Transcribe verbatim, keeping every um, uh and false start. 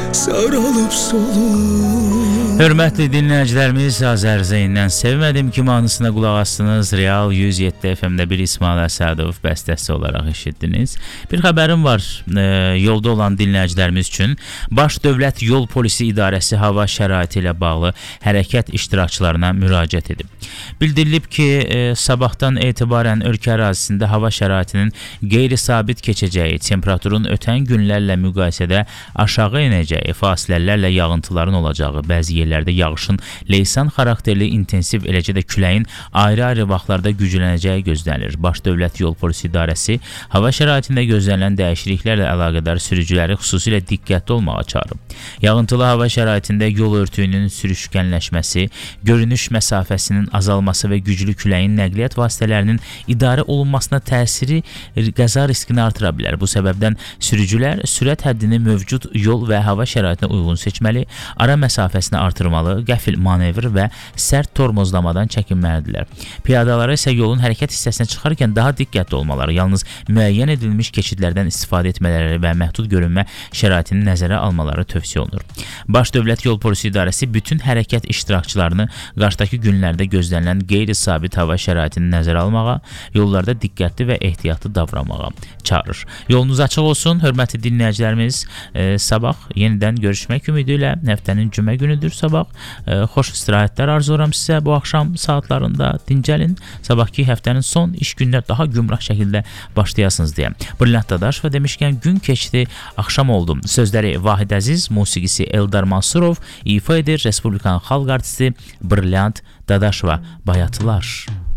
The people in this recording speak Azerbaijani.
saralıb solub. Hörmətli dinləyicilərimiz, Azərzeyindən Sevmədim ki mahnısına qulaq astınız. Real yüz yeddi F M-də bir İsmail Əsədov bəstəsi olaraq eşitdiniz. Bir xəbərim var e, yolda olan dinləyicilərimiz üçün. Baş Dövlət Yol Polisi İdarəsi hava şəraiti ilə bağlı hərəkət iştirakçılarına müraciət edib. Bildirilib ki, e, sabahdan etibarən ölkə ərazisində hava şəraitinin qeyri-sabit keçəcəyi, temperaturun ötən günlərlə müqayisədə aşağı enəcəyi, fasilələrlə yağıntıların olacağı, bəzi yerlərdə yağışın leysan xarakterli intensiv, eləcə də küləyin ayrı-ayrı vaxtlarda güclənəcəyi gözlənilir. Baş Dövlət Yol Polisi İdarəsi hava şəraitində gözlənilən dəyişikliklərlə əlaqədar sürücüləri xüsusilə diqqətli olmağa çağırıb. Yağıntılı hava şəraitində yol örtüyünün sürüşkənləşməsi, görünüş məsafəsinin azalması və güclü küləyin nəqliyyat vasitələrinin idarə olunmasına təsiri qəza riskini artıra bilər. Bu səbəbdən sürücülər sürət həddini mövcud yol və hava şəraitinə uyğun seçməli, ara məsafəsini artırmalı, qəfil manevr və sərt tormozlamadan çəkinməlidirlər. Piyadalara isə yolun hərəkət hissəsinə çıxarkən daha diqqətli olmaları, yalnız müəyyən edilmiş keçidlərdən istifadə etmələri və məhdud görünmə şəraitini nəzərə almaları tövsiyə olunur. Baş Dövlət Yol Polisi İdarəsi bütün hərəkət iştirakçılarını qarşıdakı günlərdə gözlənilən qeyri-sabit hava şəraitini nəzərə almağa, yollarda diqqətli və ehtiyatlı davranmağa çağırır. Yolunuz açıq olsun, hörmətli dinləyicilərimiz. E, sabah yenidən görüşmək ümidi ilə, həftənin cümə günüdür sabah. E, xoş istirahətlər arzuram sizə bu axşam saatlarında, dincəlin. Sabahki həftənin son iş günlər daha gümrah şəkildə başlayasınız deyə. Brilliant Dadaşova demişkən gün keçdi, axşam oldu. Sözləri Vahid Əziz, musiqisi Eldar Mansurov, ifa edir Respublikanın xalq artisti Brilliant Dadaşova. Bayatılar.